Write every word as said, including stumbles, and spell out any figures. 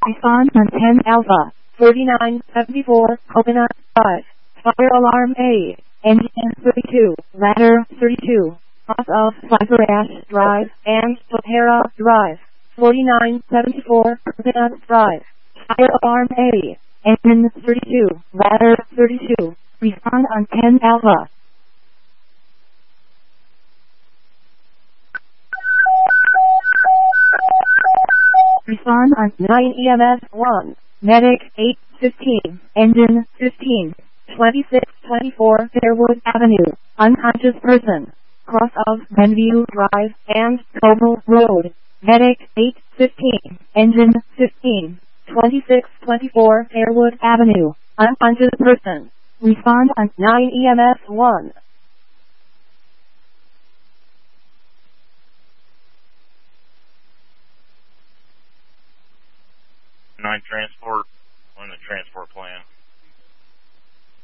Respond on ten Alpha, thirty-nine seventy-four Coconut Drive. Fire alarm A, engine thirty-two, ladder thirty-two, off of Cyber Ash Drive and Sotera Drive, forty-nine seventy-four Coconut Drive. Fire alarm A, engine thirty-two, ladder thirty-two. Respond on ten Alpha. Respond on nine E M S one, medic eight fifteen, engine fifteen, twenty-six twenty-four Fairwood Avenue, unconscious person, cross of Benview Drive and Coble Road, medic eight fifteen, engine fifteen, twenty-six twenty-four Fairwood Avenue, unconscious person. Respond on nine E M S one. nine transport on the transport plan.